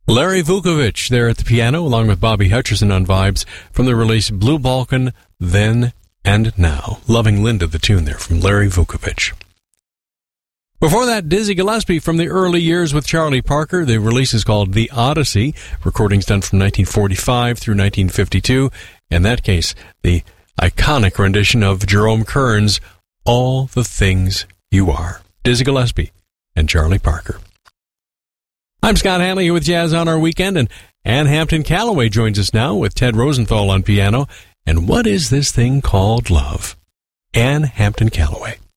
Larry Vukovich there at the piano, along with Bobby Hutcherson on vibes from the release Blue Balkan, Then and Now. Loving Linda, the tune there from Larry Vukovich. Before that, Dizzy Gillespie from the early years with Charlie Parker. The release is called The Odyssey. Recordings done from 1945 through 1952. In that case, the iconic rendition of Jerome Kern's All the Things You Are. Dizzy Gillespie and Charlie Parker. I'm Scott Hanley here with Jazz on Our Weekend, and Ann Hampton Callaway joins us now with Ted Rosenthal on piano. And what is this thing called love? Ann Hampton Callaway.